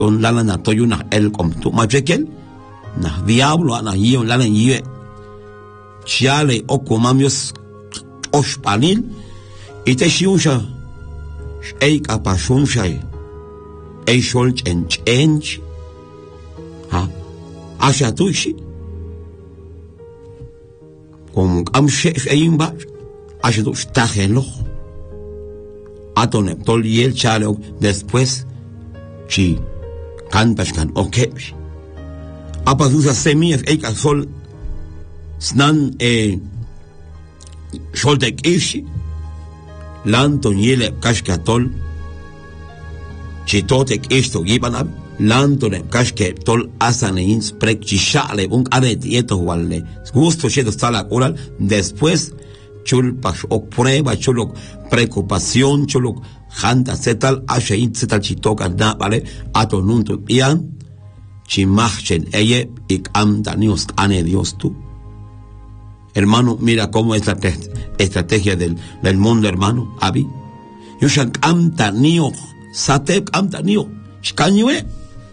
on lala na toyu na el kom tu machekel na diablo na yion lala yive chiale o komamios oshpanil ite shiusha ei kapashuncha ei shol chench ha asha tushi como am chef ein ba asha tu stajelo atone tol yel chale después chi cantas can okay apa dusa semillas ei sol snan Scholtek ishi Lanton yele kashkatol Chitotek isto gibanab Lantone kashkatol asaneins prek chishale un adet yeto walle gusto cheto sala oral después chulpash o prueba chulok preocupación chulok janta setal ashein setal chitoka na vale atonunto ian chimachen eye ik am danios ane Dios tú. Hermano, mira cómo es la estrategia del mundo, hermano. Abi. Yushan amta nio. Satep amta nio. Shkanyue.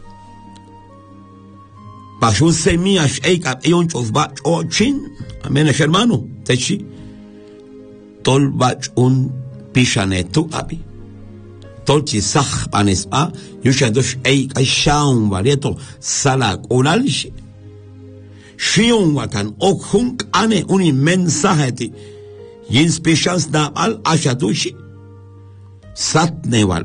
Pashun semillas eika yonchos bach o chin. Amén, hermano. Techi. Tol bach un pishanetu abi. Tol chisach panespa. Yushan dos eika shaun varieto salak unalishi. Shion wakan okhunk ane uni mensaheti yin specials na al ashadushi satne wal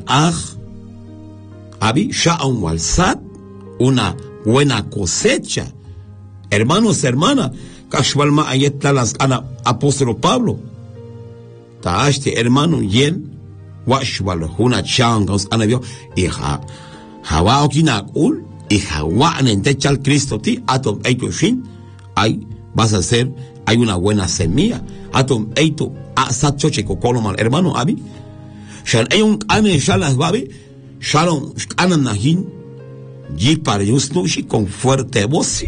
abi shaon wal sat una buena cosecha. Hermanos, hermana, kashwalma ayetla las ana apóstolo Pablo taashte hermano yen washwal huna changos anabio iha hawa okina ul Ihawan en techal Cristo ti atom eito shin ay vas a ser hay una buena semilla atom eito asat choche kokolomal hermano abi shan ayun ane shalas babi shalom anan nahin yi para yusnushi con fuerte voz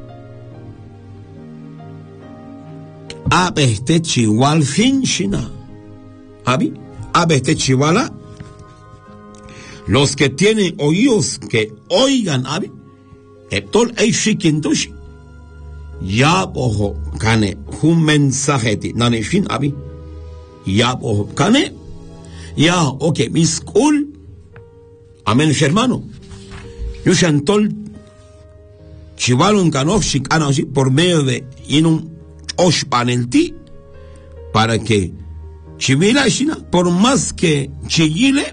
abeste chiwal fin shina abi abeste chiwala. Los que tienen oídos que oigan, abi, etol ei shikindushi, ya boho kane, un mensaje ti, nane shin abi, ya boho kane, ya oke miskul, amén, hermano, yushantol, chivalun kanof shikanoshi, por medio de inun oshpanelti, para que chivila shina, por más que chiyile,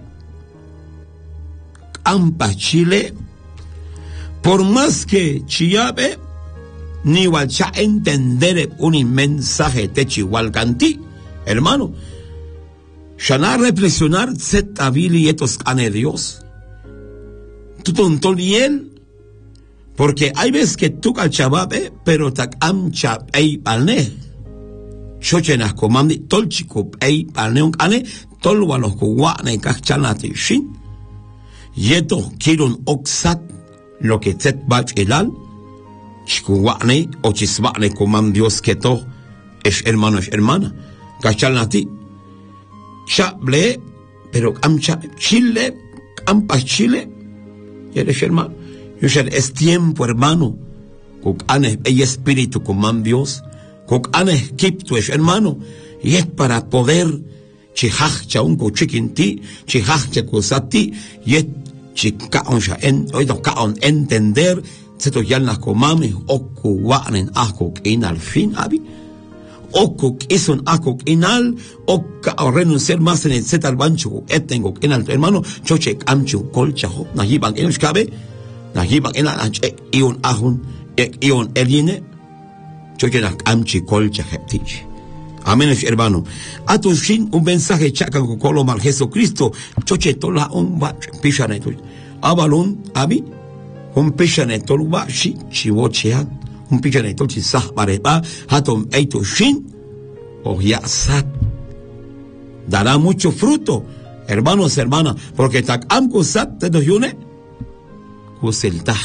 ampa Chile, por más que chiabe, ni walcha entender un mensaje te chihualcanti, hermano, shana reflexionar set abili etos ane Dios, tu tontol y él, porque hay veces que tú calchababe, pero tak amcha ei palne, chochenas comandi, tol chico ei palne un ane, tol walos kuwane kachanati shin, Yeto kirun oksat lo que tet bach elal, chikuwane o chiswane coman Dios que to es hermano es hermana, cachalnati, chable, pero amcha Chile, ampa Chile, y eres hermano, yo es tiempo hermano, cocane el espíritu coman Dios, cocane Egipto es hermano, y es para poder chihachcha unko chikinti, chihachcha kusati, y chikaon sha oído kaon entender seto yalnas komami oku wanen akok inal fin abi okuk ison akok inal okka renunciar más en el setal bancho etengo inal hermano choche amchu kolcha ho nahiban en skabe nahiban en anche ion ahun ion eline choche na amchi kolcha heptich. Amén, hermano. A tu fin, un mensaje chacan con colomar Jesucristo. Choche tola un bach, pishaneto. Abalun, abi, un pishaneto, bashi, chivochean, un pishaneto, chisah, bareba, hatom eito shin, o yasat. Dará mucho fruto, hermanos, hermanas, porque tak am kusat te doyune, kuseltah.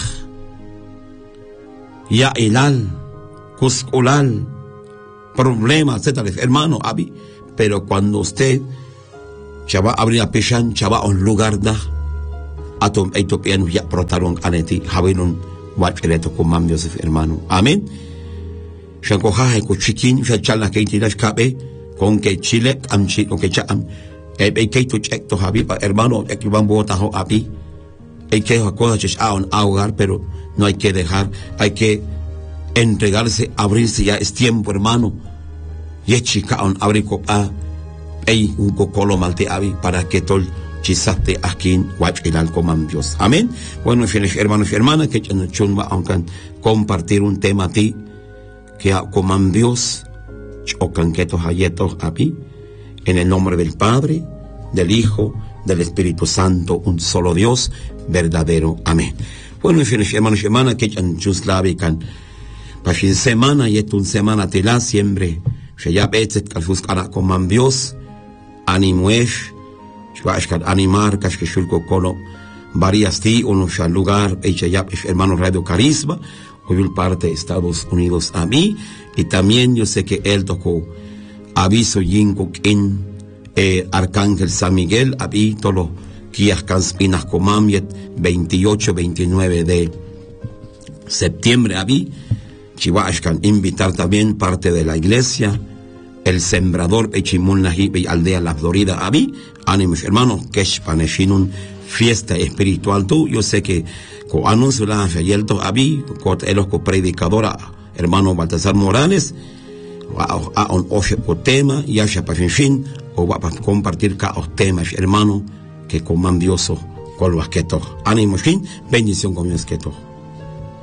Ya ilal, kuskulal. Problemas, etcétera, hermano, abi, pero cuando usted chava abrir a peshan, chava un lugar da, atom etopian ya protaron aneti habilun wacheleto comam Dios hermano amén shankoha ko chikin chala que tiras cabe con que Chile amchi o que cham que tu check to habi hermano que van bota ho api hay que cosas a un ahogar pero no hay que dejar hay que entregarse abrirse ya es tiempo hermano y chica un abrico a hay un cocolo malte abi para que todo chisaste aquí en Huachilal comam Dios amén. Bueno hermanos y hermanas que chunba aunque compartir un tema a ti que comam Dios o canquetos ayetos api en el nombre del Padre, del Hijo, del Espíritu Santo, un solo Dios verdadero amén. Bueno hermanos y hermanas que chuslavi can pashin semana y un semana tela siempre se ya veces calfuscara comam Dios animuesh Shwashkat animar kashkeshulko kono varias ti uno shal lugar hermano Radio Carisma hoy parte de Estados Unidos a mí y también yo sé que él tocó aviso yinko en Arcángel San Miguel abi tolo kias kanspinas comamiet 28-29 de septiembre abi Chihuashkan invitar también parte de la iglesia el sembrador Echimul Nahi aldea La Florida abi ánimos hermanos que es paneshinun fiesta espiritual tú yo sé que con anuncio la yelto abi con el predicadora hermano Baltasar Morales a un oche por tema y haya pashin o va a compartir cada temas hermano que comandioso con los que to ánimo fin bendición con los que to